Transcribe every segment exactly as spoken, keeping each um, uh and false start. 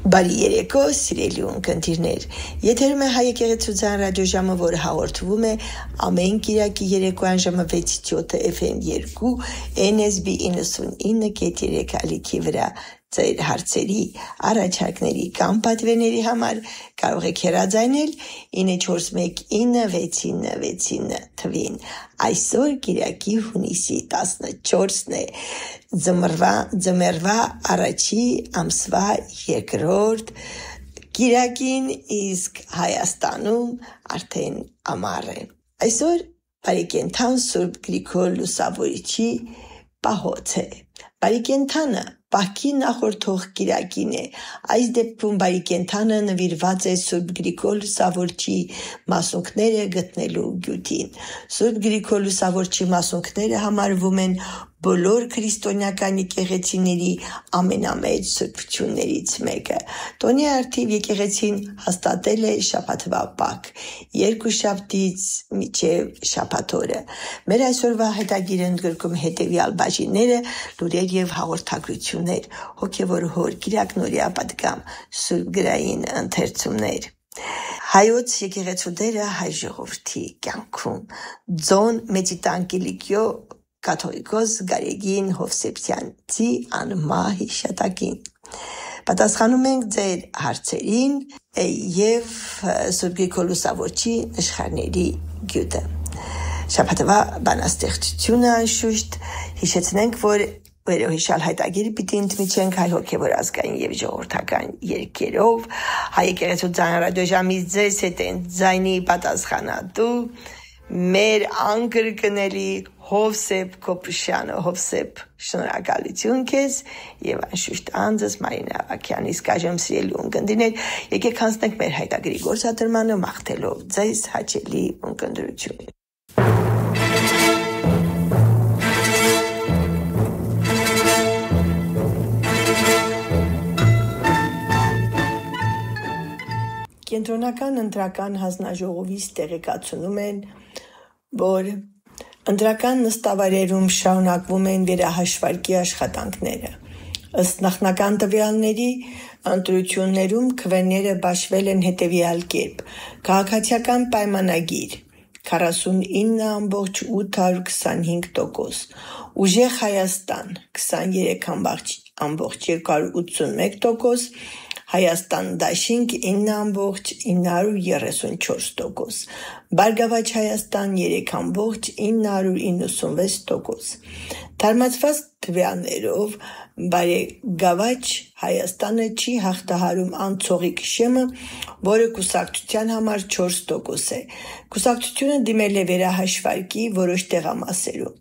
Բարի երեկո, սիրելի ունկնդիրներ։ Եթերում է Հայ եկեղեցության ռադիոժամը, որը հաղորդվում է ամեն կիրակի երեկոյան ժամը վեցից յոթ Էֆ Էմ երկու Էն Էս Բի իննսունինը կետ երեք ալիքի վրա։ Ձեր հարցերի, առաջարկների կամ պատվերների համար կարող եք հեռարձակել ինը չորս մեկ ինը վեց ինը վեց ինը թվին։ Այսօր կիրակի հունիսի տասնչորսն է, ձմռվա ձմեռվա առաջի ամսվա երկրորդ կիրակին, իսկ Հայաստանում արդեն ամառ է։ Այսօր Բարեկենդան Սուրբ Գրիգոր Լուսավորիչի պահոց է։ Բարեկենդանը Պահքի նախորդող կիրակին է։ Այս դեպքում Բարեկենդանը նվիրված է Սուրբ Գրիգոր Լուսավորչի մասունքները գտնելու գյուտին։ Սուրբ Գրիգոր Լուսավորչի մասունքները համարվում են բոլոր քրիստոնեական եկեղեցիների ամենամեծ սրբություններից մեկը։ Տոնի արդիվ եկեղեցին հաստատել է շաբաթվա պահք, երկուշաբթից մինչև շաբաթ օրը։ Մեր այսօրվա հետագիրը ընդգրկում հետևյալ բաժինները՝ լուրեր եւ հաղորդագրություններ, հոգեվոր հոր կիրակնօրյա պատգամ, սուրբ գրային ընթերցումներ։ Հայոց եկեղեցու դերը հայ ժողովրդի կյանքում։ Ձոն Մեծիտանկիլիկյո կաթողիկոս Գարեգին Հովսեփյանցի անմահ հիշատակին։ Պատասխանում ենք ձեր հարցերին եւ Սուրբ Գրիգոր Լուսավորչի նշխարների գյուտը։ Շաբաթվա բանաստեղծությունը անշուշտ հիշեցնենք, որ վերոհիշալ հայտագիրը պիտի ընդմիջենք հայ հոգևոր ազգային եւ ժողովրդական երգերով։ Հայ եկեղեցու ձայն ռադիոժամի ձեզ հետ են ձայնի պատասխանատու մեր անկրկնելի Հովսեփ Քոպուշյանը։ Հովսեփ, շնորհակալություն քեզ եւ անշուշտ անձս Մարինա Ավագյան։ Իսկ այժմ սիրելի ունկնդիրներ, եկեք հանձնենք մեր հայտագրի գործադրմանը, մաղթելով ձեզ հաճելի ունկնդրություն։ Կենտրոնական ընտրական հանձնաժողովից տեղեկացնում են, որ ընտրական նստավայրերում շարունակվում են վերահաշվարկի աշխատանքները։ Ըստ նախնական տվյալների, ընտրություններում քվեները բաշխվել են հետևյալ կերպ. քաղաքացիական պայմանագիր քառասունինը ամբողջ ութ հարյուր քսանհինգ տոկոս, Ուժեղ Հայաստան քսաներեք ամբողջ երկու հարյուր ութսունմեկ տոկոս, Հայաստան Դաշինք ինը ամբողջ ինը հարյուր երեսունչորս տոկոս, Բարգավաճ Հայաստան երեք ամբողջ ինը հարյուր իննսունվեց տոկոս։ Թարմացված տվյալներով Բարգավաճ Հայաստանը չի հաղթահարում անցողիկ շեմը, որը կուսակցության համար չորս տոկոս է։ Կուսակցությունը դիմել է վերահաշվարկի որոշ տեղամասերում։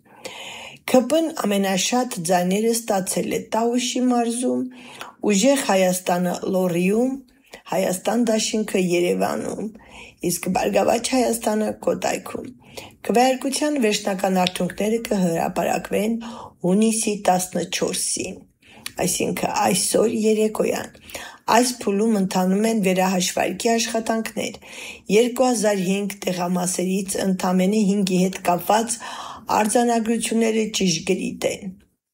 Ք Պ-ն ամենաշատ ձայները ստացել է Տավուշի մարզում, Ուժեղ Հայաստանը Լոռիում, Հայաստան Դաշինքը Երևանում, իսկ Բարգավաճ Հայաստանը Կոտայքում։ Քվեարկության վերջնական արդյունքները կհրապարակվեն հունիսի տասնչորսին, այսինքն այսօր երեկոյան։ Այս փուլում ընթանում են վերահաշվարկի աշխատանքներ։ երկու հազար հինգ տեղամասերից ընդամենը հինգի հետ կապված արձանագրությունները ճշգրիտ են։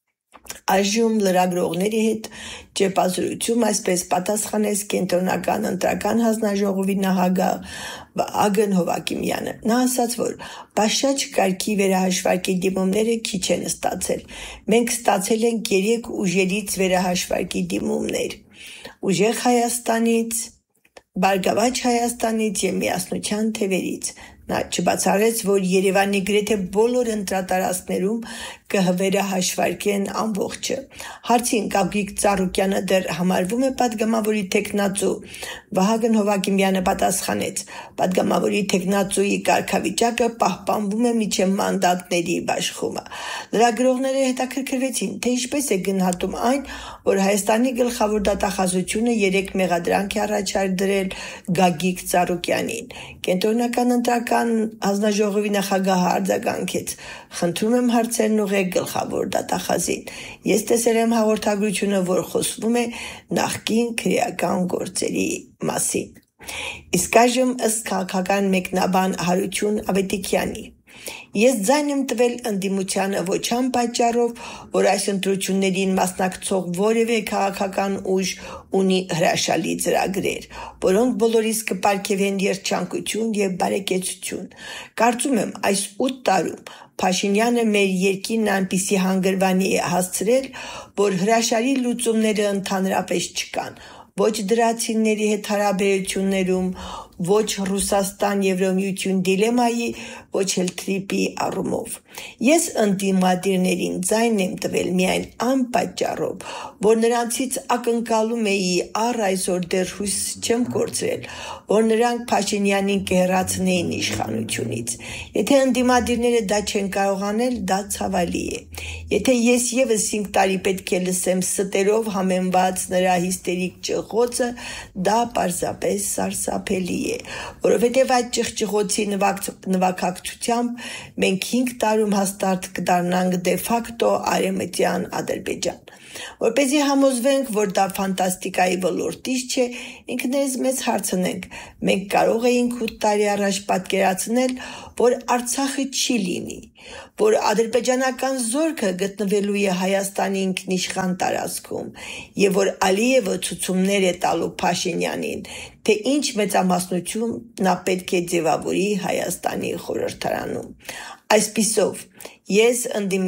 Այժմ լրագրողների հետ ճեպազրույցում այսպես պատասխանեց Կենտրոնական ընտրական հանձնաժողովի նախագահ Վահագն Հովհակիմյանը։ Նա ասաց, որ բաշաճ կարգի վերահաշվարկի դիմումները քիչ են ստացել։ Մենք ստացել ենք երեք ուժերից վերահաշվարկի դիմումներ՝ Ուժեղ Հայաստանից, Բարգավաճ Հայաստանից եւ Միասնության թևերից։ Նա չբացառեց, որ Երևանի գրեթե բոլոր ընտրատարածքներում կվերահաշվարկեն ամբողջը։ Հարցին Գագիկ Ծառուկյանը դեռ համարվում է падգամավորի տեխնացու, Վահագն Հովհակիմյանը պատասխանեց. падգամավորի տեխնացուի կարգավիճակը պահպանվում է մինչև մանդատների բաշխումը։ Լրագրողները հետաքրքրվեցին, թե ինչպես է գնահատում այն, որ Հայաստանի գլխավոր դատախազությունը երեք մեղադրանք է առաջադրել Գագիկ Ծառուկյանին։ Կենտրոնական ընտրական հանձնաժողովի նախագահը արձագանքեց. խնդրում եմ հարցերն ուղղել գլխավոր դատախազին։ Ես տեսել եմ հաղորդագրությունը, որ խոսվում է նախկին քրեական գործերի մասին։ Իսկ այժմ ըստ քաղաքական մեկնաբան Հարություն Ավետիքյանի Ես ձայն եմ տվել ընդդիմությանը ոչ անպատճառով, որ այս ընտրություններին մասնակցող որևէ քաղաքական ուժ ունի հրաշալի ծրագրեր, որոնք բոլորիս կպարգևեն երջանկություն և բարեկեցություն։ Կարծում եմ, այս ութ տարում Փաշինյանը մեր երկիրն այնպիսի հանգրվանի է հասցրել, որ հրաշալի լուծումները ընդհանրապես չկան, ոչ դրացիների հետ հարաբերություններում, ոչ Ռուսաստան-Եվրամիություն դիլեմայի, ոչ էլ Թրիպի առումով։ Ես ընդդիմադիրներին ձայն եմ տվել միայն անպատճառով, որ նրանցից ակնկալում էի առ այսօր դեռ հույս չեմ կորցրել, որ նրանք Փաշինյանին կհեռացնեին իշխանությունից։ Եթե ընդդիմադիրները դա չեն կարող անել, դա ցավալի է։ Եթե ես ևս հինգ տարի պետք է լսեմ ստերով համեմված նրա հիստերիկ ճղղոցը, դա պարզապես սարսափելի է, որովհետև այդ ճղճղոցի նվագակցությամբ մենք հինգ տարում հաստատ կդառնանք դե ֆակտո արևմտյան Ադրբեջան։ Որպեսզի համոզվենք, որ դա ֆանտաստիկայի ոլորտից չէ, ինքներս մեզ հարցնենք, մենք կարող էինք ութ տարի առաջ պատկերացնել, որ Արցախը չի լինի, որ ադրբեջանական զորքը գտնվելու է Հայաստանի ինքնիշխան տարածքում և որ Ալիևը ցուցումներ է տալու Փաշինյանին, թե ինչ մեծամասնություն նա պետք է ձևավորի Հայաստանի խորհրդարանում։ Այսպիսով, ես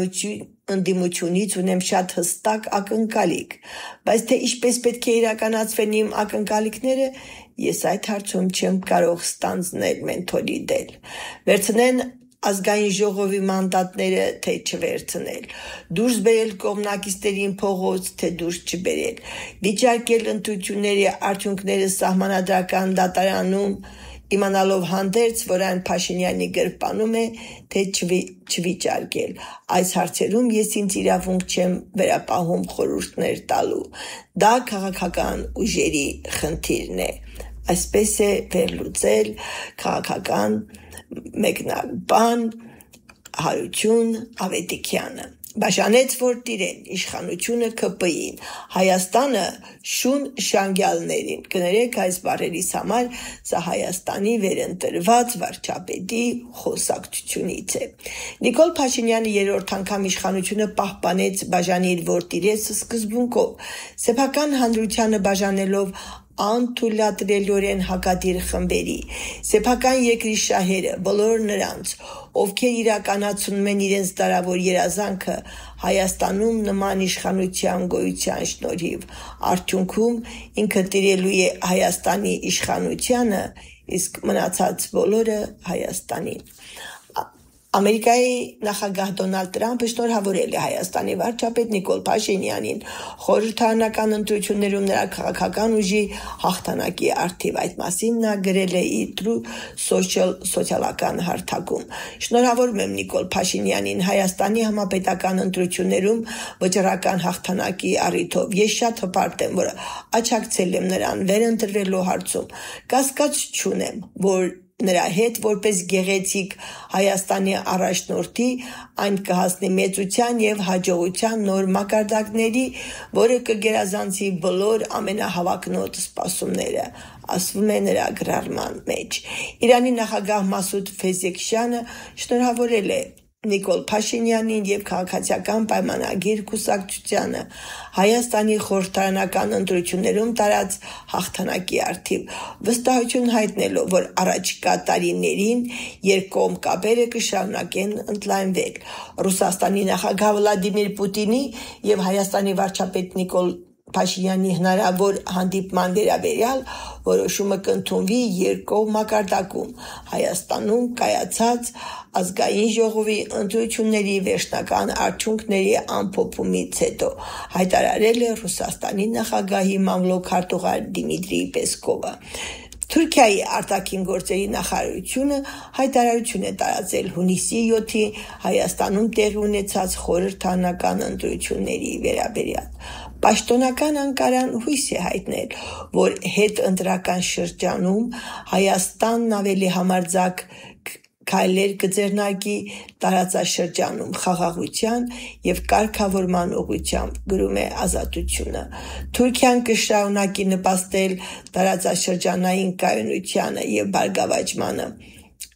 ընդդիմությունից ունեմ շատ հստակ ակնկալիք, բայց թե ինչպես պետք է իրականացվեն իմ ակնկալիքները, ես այդ հարցում չեմ կարող ստանձնել մենթորի դել։ Վերցնեն ազգային ժողովի մանդատները, թե չվերցնել, դուրս բերել կողմնակիցներին փողոց, թե դուրս չբերել, վիճարկել ընտրությունների արդյունքները սահմանադրական դատարանում, իմանալով հանդերձ, որ այն Փաշինյանի գրպանում է, թե չվիճարկել։ Այս հարցերում ես ինձ իրավունք չեմ վերապահում խորհուրդներ տալու։ Դա քաղաքական ուժերի խնդիրն է։ Այսպես է վերլուծել քաղաքական մեկնաբան Հարություն Ավետիքյանը։ Բաժանեց, որ տիրեն իշխանությունը K P I-ին, Հայաստանը շուն շանգյալներին, կներեք այս բառերիս համար, սա Հայաստանի վերընտրված վարչապետի խոսակցությունից է։ Նիկոլ Փաշինյանը երրորդ անգամ իշխանությունը պահպանեց բաժանիր, որ տիրես սկզբունքով, սեփական հանրությանը բաժանելով անթույլատրելիորեն հակադիր խմբերի, սեփական երկրի շահերը, բոլոր նրանց, ովքեր իրականացնում են իրենց դարավոր երազանքը Հայաստանում նման իշխանության գոյության շնորհիվ, արդյունքում ինքը տիրելու է Հայաստանի իշխանությանը, իսկ մնացած բոլորը Հայաստանին։ Ամերիկայի նախագահ Դոնալդ Տրամփը շնորհավորել է Հայաստանի վարչապետ Նիկոլ Փաշինյանին խորհրդարանական ընտրություններում նրա քաղաքական ուժի հաղթանակի առթիվ։ Այդ մասին նա գրել է իր Truth Social սոցիալական հարթակում։ Շնորհավորում եմ Նիկոլ Փաշինյանին Հայաստանի համապետական ընտրություններում վճռական հաղթանակի առիթով։ Ես շատ հպարտ եմ, որ աջակցել եմ նրան վերընտրվելու հարցում։ Կասկած չունեմ, որ նրա հետ որպես գեղեցիկ Հայաստանի առաջնորդի այն կհասնի մեծության և հաջողության նոր մակարդակների, որը կգերազանցի բոլոր ամենահավակնոտ սպասումները, ասվում է նրա գրառման մեջ։ Իրանի նախագահ Մասուդ Փեզեքշյանը շնորհավորել է Նիկոլ Փաշինյանին և քաղաքացիական պայմանագիր կուսակցությանը Հայաստանի խորհրդարանական ընտրություններում տարած հաղթանակի առթիվ, վստահություն հայտնելով, որ առաջիկա տարիներին երկկողմ կապերը կշարունակեն ընդլայնվել։ Ռուսաստանի նախագահ Վլադիմիր Պուտինի և Հայաստանի վարչապետ Նիկոլ Փաշինյանի հնարավոր հանդիպման վերաբերյալ որոշումը կընդունվի երկկողմ մակարդակում Հայաստանում կայացած ազգային ժողովի ընտրությունների վերջնական արդյունքների ամփոփումից հետո, հայտարարել է Ռուսաստանի նախագահի մամլոք հարտուղար Դիմիտրի Պեսկովը։ Թուրքիայի արտաքին գործերի նախարարությունը հայտարարություն է տարածել հունիսի յոթին Հայաստանում տեղի ունեցած խորհրդարանական ընտրությունների վերաբերյալ։ Պաշտոնական Անկարան հույս է հայտնել, որ հետընտրական շրջանում Հայաստանն ավելի համարձակ քայլեր կձեռնարկի տարածաշրջանում խաղաղության և կարգավորման ուղղությամբ, գրում է Ազատությունը։ Թուրքիան կշարունակի նպաստել տարածաշրջանային կայունությանը և բարգավաճմանը,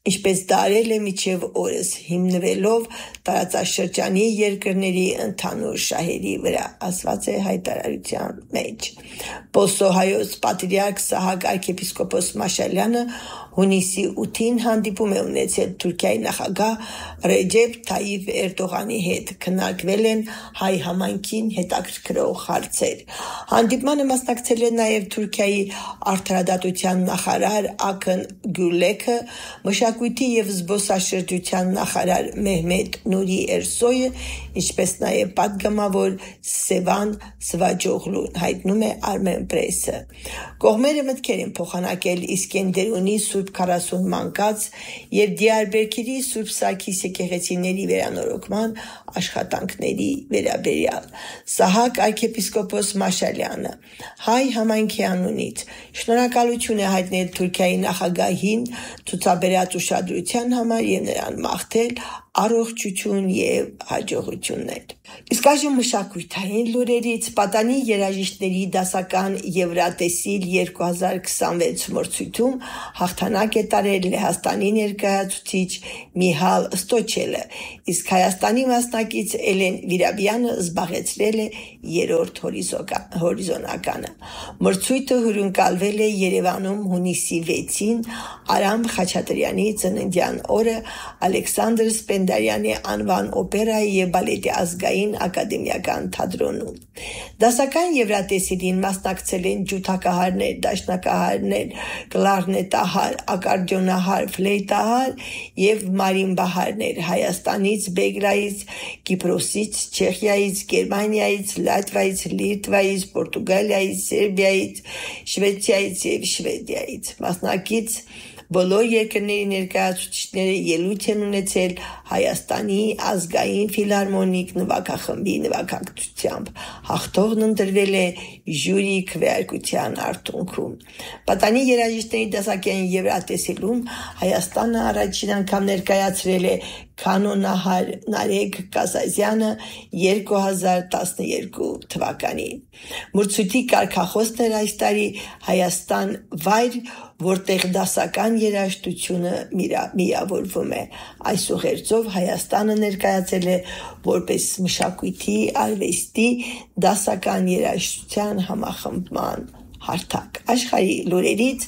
ինչպես դարել է միջև օրս, հիմնվելով տարածաշրջանի երկրների ընդհանուր շահերի վրա, ասված է հայտարարության մեջ։ Պոսոհայոց պատրիարք Սահակ arczepiskopos Մաշալյանը հունիսի ութին հանդիպում է ունեցել Թուրքիայի նախագահ Ռեջեփ Թայիփ Էրդողանի հետ, քննարկվել են հայ համայնքին հետաքրքրող հարցեր։ Հանդիպմանը մասնակցել է նաև Թուրքիայի արդարադատության նախարար Աքն Գյուլեքը, մշակույթի և զբոսաշրջության նախարար Մեհմեդ Նուրի Էրսոյը, ինչպես նաև պատգամավոր Սևան Սվաջօղլուն, հայտնում է Armen Press-ը։ Կողմերը մտքեր են փոխանակել Իսկենդերունի Սուրբ քառասուն մանկաց և Դիարբեկիրի Սուրբ Սարգիս եկեղեցիների վերանորոգման աշխատանքների վերաբերյալ։ Սահակ arczepiskopos Մաշալյանը հայ համայնքի անունից շնորհակալություն է հայտնել Թուրքիայի նախագահին ցուցաբերած ուշադրության համար և նրան մաղթել առողջություն և հաջողություններ։ Իսկ այժմ մշակութային լուրերից պատանի երաժիշտների դասական Եվրատեսիլ երկու հազար քսանվեց մրցույթում հաղթանակ է տարել Լեհաստանի ներկայացուցիչ Միհալ Ստոչելը, իսկ Հայաստանի մասնակից Էլեն Վիրաբյանը զբաղեցրել է երրորդ հորիզոնականը։ Մրցույթը հյուրընկալվել է Երևանում հունիսի վեցին Արամ Խաչատրյանի ծննդյան օրը Ալեքսանդր Սպենդիարյանի անվան օպերայի և բալետի ազգային ակադեմիական թատրոնում։ Դասական Եվրատեսիլին մասնակցել են ջութակահարներ, դաշնակահարներ, կլարնետահար, ակարդեոնահար, ֆլեյտահար և մարիմբահարներ Հայաստանից, Բելգիայից, Կիպրոսից, Չեխիայից, Գերմանիայից, Լատվիայից, Լիտվայից, Պորտուգալիայից, Սերբիայից, Շվեյցարիայից և Շվեդիայից։ Մասնակից բոլոր երկրների ներկայացուցիչները ելույթ են ունեցել Հայաստանի ազգային ֆիլհարմոնիկ նվագախմբի նվագակցությամբ։ Հաղթողն ընտրվել է ժյուրի քվեարկության արդյունքում։ Պատանի երաժիշտների դասական Եվրատեսիլում Հայաստանը առաջին անգամ ներկայացրել է կանոնահար Նարեկ Կազազյանը երկու հազար տասներկու թվականին։ Մրցույթի կարգախոսն էր այս տարի Հայաստան վայր, որտեղ դասական երաժշտությունը միավորվում է։ Այս ուղերձով Հայաստանը ներկայացել է որպես մշակույթի, արվեստի, դասական երաժշտության համախմբման հարթակ։ Աշխարհի լուրերից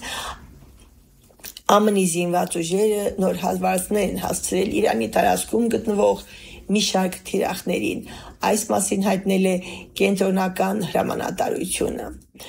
ԱՄՆ-ի զինված ուժերը նոր հազվադեպներ են հասցրել Իրանի տարածքում գտնվող մի շարք թիրախներին։ Այս մասին հայտնել է Կենտրոնական հրամանատարությունը։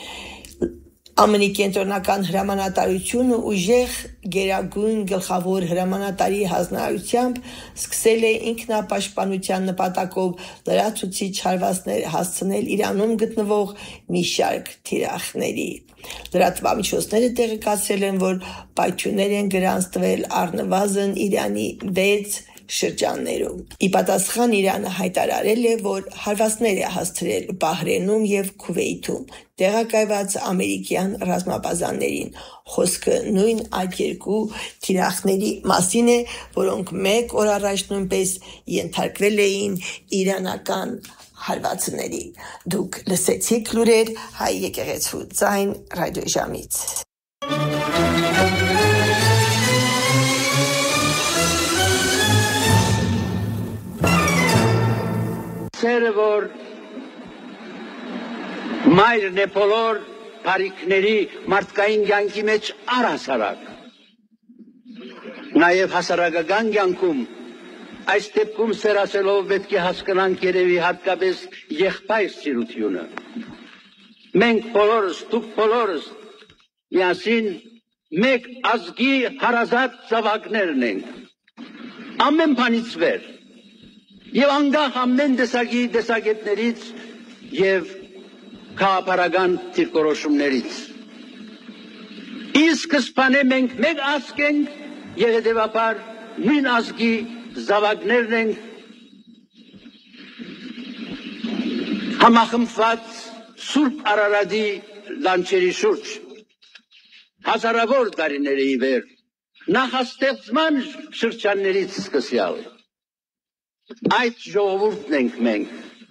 ԱՄՆ-ի Կենտրոնական հրամանատարությունը ուժեղ գերագույն գլխավոր հրամանատարի հանձնարարությամբ սկսել է ինքնապաշտպանության նպատակով լրացուցիչ հարվածներ հասցնել Իրանում գտնվող մի շարք թիրախների։ Լրատվամիջոցները տեղեկացրել են, որ պայթյուններ են գրանցվել առնվազն Իրանի վեց շրջաններում։ Ի պատասխան Իրանը հայտարարել է, որ հարվածներ է հասցրել Բահրեյնում և Քուվեյթում տեղակայված ամերիկյան ռազմաբազաներին։ Խոսքը նույն այդ երկու թիրախների մասին է, որոնք մեկ օր առաջ նույնպես ենթարկվել էին իրանական հարվածների։ Դուք լսեցիք լուրեր Հայ եկեղեցու ձայն ռադիոժամից։ Սերը, որ մայրն է բոլոր բարիքների մարդկային կյանքի մեջ առհասարակ, նաև հասարակական կյանքում, այս դեպքում սերասելով պետք է հասկանանք երևի հատկապես եղբայր սիրությունը։ Մենք բոլորս, դուք բոլորս միասին մեկ ազգի հարազատ զավակներն ենք։ Ամեն բանից վեր և անգախ ամեն տեսակի տեսակետներից և քաղաքական դիրքորոշումներից։ Ի սկզբանե մենք մեկ ազգ ենք և հետևաբար նույն ազգի զավակներն ենք, համախմբված Սուրբ Արարատի լանջերի շուրջ։ Հազարավոր տարիների ի վեր նախաստեղծման շրջաններից սկսյալ այդ ժողովուրդն ենք մենք։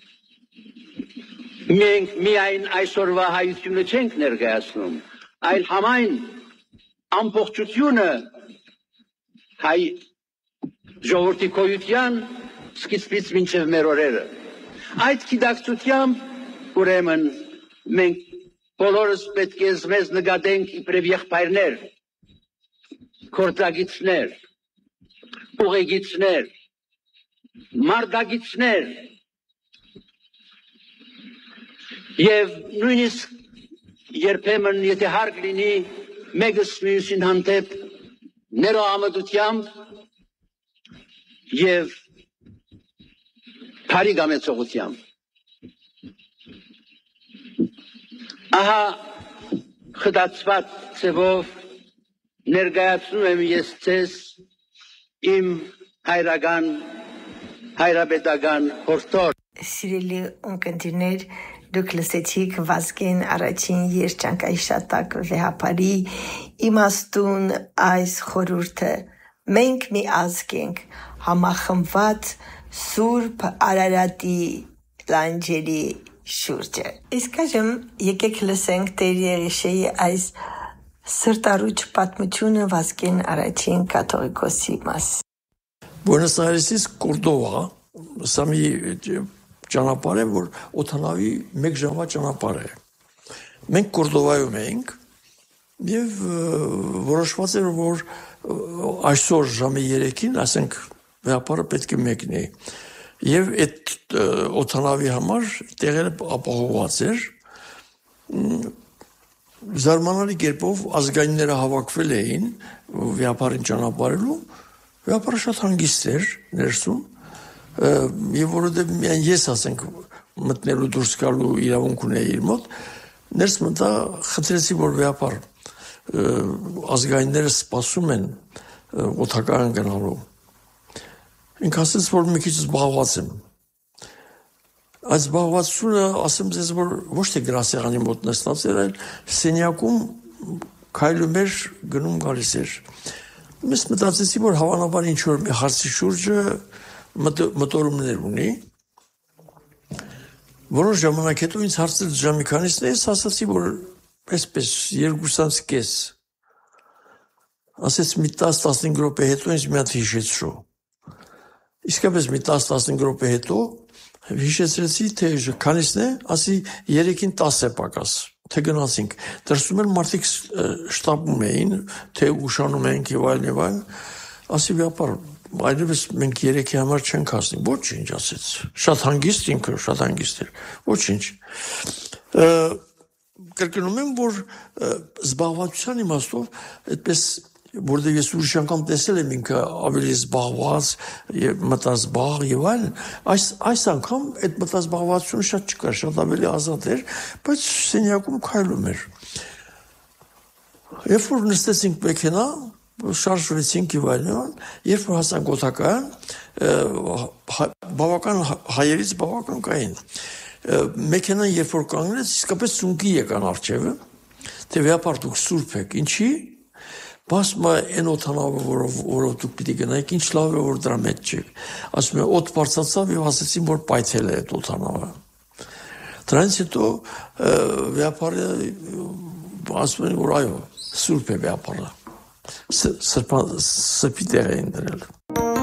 Մենք միայն այսօրվա հայությունը չենք ներկայացնում, այլ համայն ամբողջությունը հայ ժողովրդի քոյության սկիզբից մինչև մեր օրերը։ Այդ գիտակցությամբ ուրեմն մենք բոլորս պետք է մեզ նկատենք իբրև եղբայրներ, գործագիցներ, ուղեգիցներ, մարտագիցներ եւ նույնիսկ երբեմն եթե հարկ լինի մեկս մյուսին հանդեպ ներողամտությամբ եւ բարի գամեցողությամբ։ Ահա խդացված ձևով ներկայացնում եմ ես ձեզ իմ հայրական հայրապետական հորթոր։ Սիրելի ունկնդիրներ, դուք լսեցիք Վազգեն առաջին երջանկայիշատակ վեհապարի իմաստուն այս խորհուրդը։ Մենք մի ազգ ենք համախմբված Սուրբ Արարատի լանջերի շուրջը։ Իսկ այժմ եկեք լսենք Տեր Եղիշեի այս սրտառուչ պատմությունը Վազգեն առաջին կաթողիկոսի մասին։ Buenos Airesից Կորդովա, սա մի ճանապարհ է, որ օդանավի մեկ ժամվա ճանապարհ է։ Մենք Կորդովայում էինք եւ որոշված էր, որ այսօր ժամը երեքին, ասենք, վեհապարը պետք է մեկնի։ Եվ այդ օդանավի համար տեղերը ապահովված էր։ Զարմանալի կերպով ազգայինները հավաքվել էին վեհապարին ճանապարհելու, վեհապարը շատ հանգիստ էր ներսում, եւ որովհետեւ միայն ես, ասենք, մտնելու դուրս գալու իրավունք ունեի իր մոտ, ներս մտա, խնդրեցի, որ վեհապար ազգայինները սպասում են օդակայան գնալու։ Ինք ասեց, որ մի քիչ զբաղված եմ։ Այս զբաղվածությունը, ասեմ ձեզ, որ ոչ թե գրասեղանի մոտ նստած էր, այլ սենյակում քայլում էր, գնում գալիս էր։ Ես մտածեցի, որ հավանաբար ինչ-որ մի հարցի շուրջը մտորումներ ունի։ Որոշ ժամանակ հետո ինձ հարցրեց ժամի քանիսն է, ես ասացի, որ այսպես երկուսից կես։ Ասեց մի տասը-տասնհինգ րոպե հետո ինձ մի հատ հիշեցրու։ Իսկապես մի տասը-տասնհինգ րոպե հետո հիշեցրեցի, թե քանիսն է, ասի երեքին տասը է պակաս, թե գնացինք։ Դրսում էլ մարդիկ շտապում էին, թե ուշանում էինք եւ այլն եւ այլն։ Ասի վեհապար, այլևս մենք երեքի համար չենք հասնի։ Ոչինչ, ասեց։ Շատ հանգիստ ինքը, շատ հանգիստ էր։ Ոչինչ։ Կրկնում եմ, որ զբաղվածության իմաստով այդպես որտեղ ես ուրիշ անգամ տեսել եմ ինքը ավելի զբաղված եւ մտազբաղ եւ այլն, այս այս անգամ այդ մտազբաղվածությունը շատ չկար, շատ ավելի ազատ էր, բայց սենյակում քայլում էր։ Երբ որ նստեցինք մեքենա, շարժվեցինք եւ այլն, երբ որ հասանք օդակայան, բավական հայերից բավական կային։ Մեքենան երբ որ կանգնեց, իսկապես ծունկի եկան առջևը, թե վեհապար դուք սուրբ եք, ինչի։ Բասմա այն օդանավը, որով որով դուք պիտի գնայիք, ինչ լավ է, որ դրա մեջ չեք։ Ասում է, օդ բարձրացավ եւ ասեցին, որ պայթել է այդ օդանավը։ Դրանից հետո վեհապարը ասում են, որ այո, սուրբ է վեհապարը։ Սրբի տեղ էին դրել։